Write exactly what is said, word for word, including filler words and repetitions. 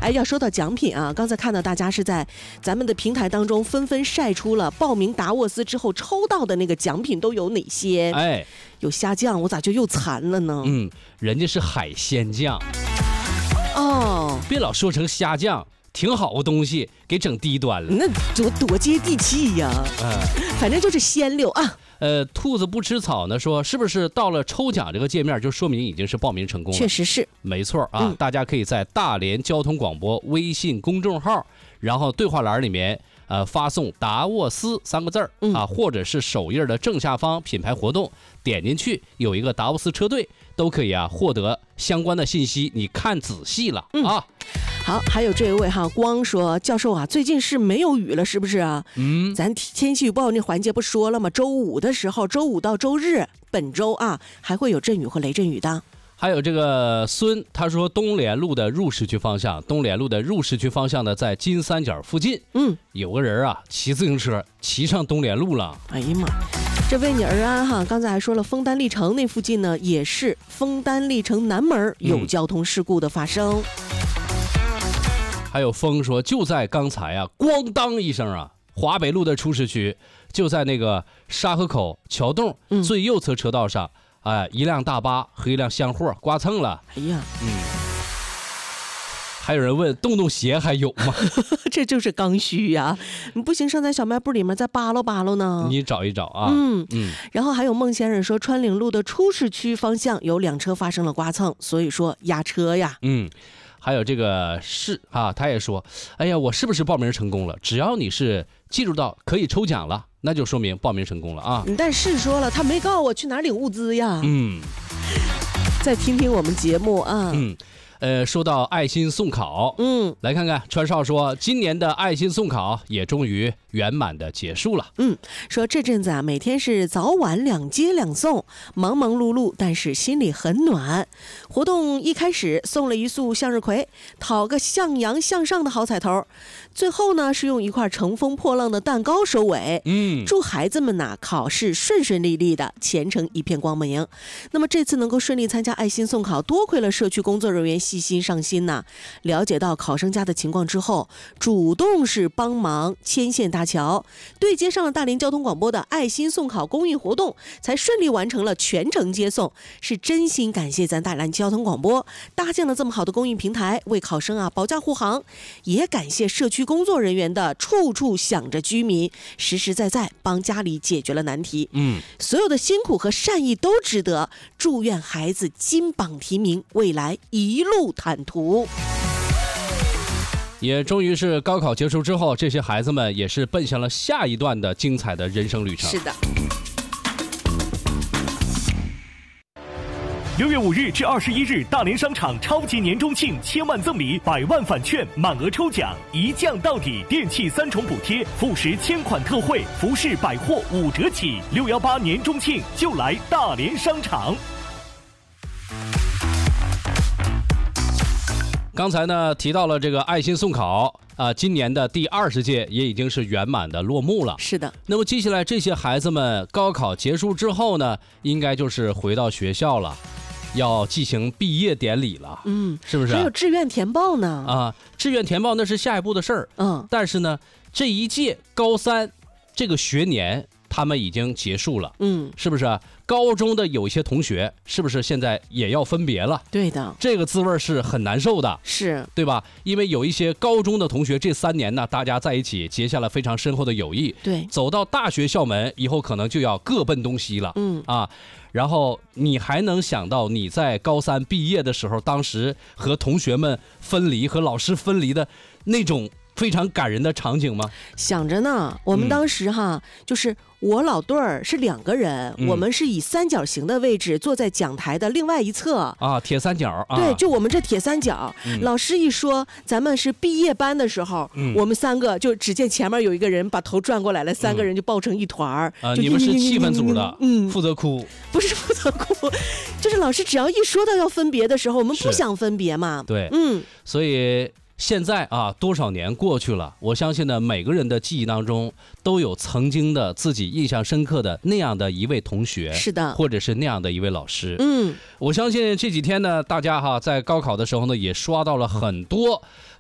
哎，要说到奖品啊，刚才看到大家是在咱们的平台当中纷纷晒出了报名达沃斯之后抽到的那个奖品都有哪些？ 哎， 有虾酱，我咋就又馋了呢？ 嗯，人家是海鲜酱。 哦， 别老说成虾酱，挺好的东西给整低端了， 那多多接地气呀！ 嗯、呃， 反正就是鲜溜啊。 呃，兔子不吃草呢，说是不是到了抽奖这个界面就说明已经是报名成功了？ 确实是， 没错啊、 嗯。 大家可以在大连交通广播微信公众号，然后对话栏里面呃发送达沃斯三个字儿、嗯、啊，或者是首页的正下方品牌活动，点进去有一个达沃斯车队，都可以啊获得相关的信息。你看仔细了、嗯、啊。 好，还有这一位哈，光说教授啊，最近是没有雨了，是不是啊？嗯，咱天气预报那环节不说了吗？周五的时候，周五到周日，本周啊还会有阵雨和雷阵雨的。 还有这个孙，他说东联路的入市区方向，东联路的入市区方向呢，在金三角附近，嗯，有个人啊骑自行车骑上东联路了。 哎呀妈！这为你而安哈，刚才还说了，枫丹历城那附近呢，也是枫丹历城南门有交通事故的发生。嗯， 还有风说，就在刚才啊，咣当一声啊，华北路的出市区，就在那个沙河口桥洞最右侧车道上，哎、呃，一辆大巴和一辆厢货刮蹭了。 哎呀，嗯， 还有人问，洞洞鞋还有吗？ 这就是刚需呀、啊，不行，上咱小卖部里面再扒拉扒拉呢。 你找一找啊。 嗯嗯。然后还有孟先生说，川岭路的出市区方向有两车发生了刮蹭，所以说压车呀。 嗯。还有这个是啊，他也说，哎呀，我是不是报名成功了？只要你是记住到可以抽奖了，那就说明报名成功了啊。 但是说了，他没告诉我去哪儿领物资呀。 嗯， 再听听我们节目啊。 嗯。呃，说到爱心送考，嗯，来看看川少说，今年的爱心送考也终于圆满的结束了。 嗯，说这阵子啊，每天是早晚两接两送，忙忙碌碌，但是心里很暖。活动一开始送了一束向日葵，讨个向阳向上的好彩头。最后呢，是用一块乘风破浪的蛋糕收尾。嗯，祝孩子们呐考试顺顺利利的，前程一片光明。那么这次能够顺利参加爱心送考，多亏了社区工作人员细心上心呐、啊，了解到考生家的情况之后，主动是帮忙牵线搭桥，对接上了大连交通广播的爱心送考公益活动，才顺利完成了全程接送。是真心感谢咱大连交通广播搭建了这么好的公益平台，为考生啊保驾护航，也感谢社区工作人员的处处想着居民，实实在在帮家里解决了难题。嗯，所有的辛苦和善意都值得，祝愿孩子金榜题名，未来一路坦途。 也终于是高考结束之后，这些孩子们也是奔向了下一段的精彩的人生旅程。 是的。 六月五日至二十一日，大连商场超级年中庆，千万赠礼，百万返券，满额抽奖，一降到底，电器三重补贴，副食千款特惠，服饰百货五折起。六幺八年中庆就来大连商场。 刚才呢提到了这个爱心送考啊、呃，今年的第二十届也已经是圆满的落幕了。 是的。 那么接下来这些孩子们高考结束之后呢，应该就是回到学校了，要进行毕业典礼了。嗯，是不是？ 还有志愿填报呢。 啊，志愿填报那是下一步的事儿。嗯，但是呢，这一届高三这个学年他们已经结束了。嗯，是不是？高中的有一些同学是不是现在也要分别了？ 对的， 这个滋味是很难受的， 是对吧？因为有一些高中的同学，这三年呢，大家在一起结下了非常深厚的友谊。 对， 走到大学校门以后，可能就要各奔东西了。嗯啊，然后你还能想到你在高三毕业的时候，当时和同学们分离、和老师分离的那种非常感人的场景吗？ 想着呢，我们当时哈，嗯、就是我老对儿是两个人、嗯，我们是以三角形的位置坐在讲台的另外一侧啊，铁三角啊， 对，就我们这铁三角、嗯。老师一说咱们是毕业班的时候、嗯，我们三个就只见前面有一个人把头转过来了，三个人就抱成一团儿、 嗯、啊，你们是气氛组的，嗯，负责哭， 不是负责哭，就是老师只要一说到要分别的时候，我们不想分别嘛， 对，嗯，所以。现在啊，多少年过去了，我相信呢，每个人的记忆当中都有曾经的自己印象深刻的那样的一位同学， 是的， 或者是那样的一位老师。 嗯， 我相信这几天呢，大家哈在高考的时候呢，也刷到了很多